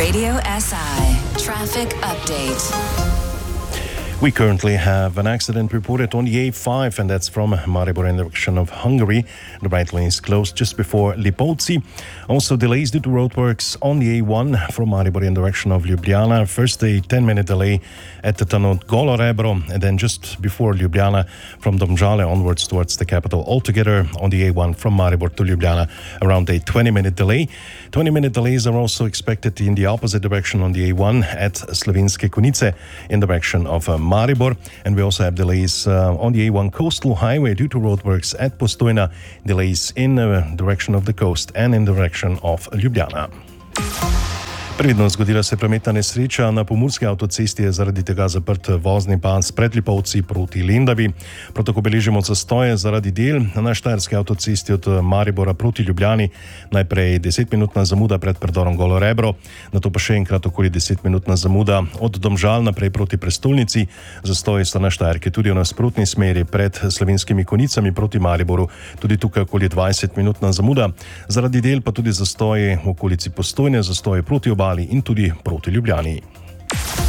Radio SI Traffic Update. We currently have an accident reported on the A5, and that's from Maribor in the direction of Hungary. The right lane is closed just before Lipotsi. Also delays due to roadworks on the A1 from Maribor in the direction of Ljubljana. First a 10-minute delay at the Tanod Golo Rebro, and then just before Ljubljana from Domžale onwards towards the capital. Altogether on the A1 from Maribor to Ljubljana, around a 20-minute delay. 20-minute delays are also expected in the opposite direction on the A1 at Slovenske Konjice in the direction of Maribor, and we also have delays on the A1 coastal highway due to roadworks at Postojna, delays in the direction of the coast and in the direction of Ljubljana. Predno zgodila se prometna nesreča na Pomurski avtocesti, je zaradi tega zaprt vozni pas pred Lipovci proti Lendavi. Prav tako beležimo zastoje zaradi del na Štajerski avtocesti od Maribora proti Ljubljani. Najprej 10-minutna zamuda pred predorom Golo Rebro, nato pa še enkrat okoli 10-minutna zamuda od Domžal naprej proti prestolnici. Zastoji sta na Štajerki tudi v nasprotni smeri pred Slovenskimi Konjicami proti Mariboru. Tudi tukaj okoli 20-minutna zamuda. Zaradi del pa tudi zastoji v okolici Postojne, zastoji proti Obali in tudi proti Ljubljani.